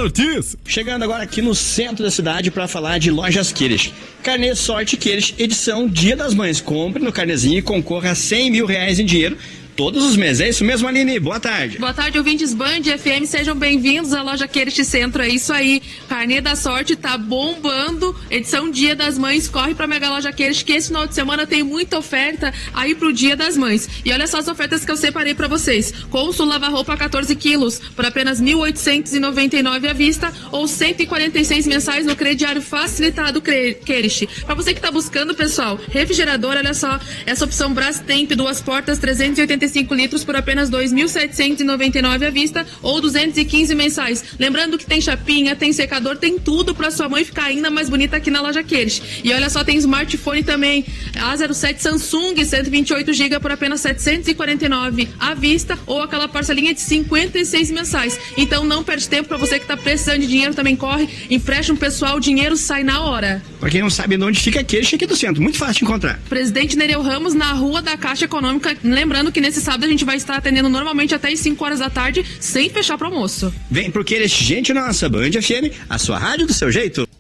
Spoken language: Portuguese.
Fala, Ortiz! Chegando agora aqui no centro da cidade para falar de Lojas Queires. Carnê Sorte Queires, edição Dia das Mães. Compre no carnezinho e concorra a R$100 mil em dinheiro todos os meses. É isso mesmo, Aline? Boa tarde. Boa tarde, ouvintes Band FM, sejam bem-vindos à Loja Queires Centro. É isso aí, Carnê da Sorte tá bombando, edição Dia das Mães. Corre pra Mega Loja Queires, que esse final de semana tem muita oferta aí pro Dia das Mães. E olha só as ofertas que eu separei pra vocês. Consul lava-roupa 14 quilos por apenas R$ 1.899 à vista ou 146 mensais no crediário facilitado Queires. Pra você que tá buscando, pessoal, refrigerador, olha só, essa opção Brastemp, 2 portas, 385 litros por apenas R$ 2.799 à vista ou 215 mensais. Lembrando que tem chapinha, tem secador, tem tudo para sua mãe ficar ainda mais bonita aqui na Loja Queires. E olha só, tem smartphone também, A07 Samsung 128 GB por apenas R$ 749 à vista ou aquela parcelinha de 56 mensais. Então não perde tempo, para você que tá precisando de dinheiro, também corre, empréstimo pessoal, o dinheiro sai na hora. Para quem não sabe de onde fica Queires, aqui do centro, muito fácil de encontrar. Presidente Nereu Ramos, na Rua da Caixa Econômica. Lembrando que nesse sábado a gente vai estar atendendo normalmente até as 5 horas da tarde, sem fechar pro almoço. Vem pro Queires, gente, na nossa Band FM, a sua rádio do seu jeito.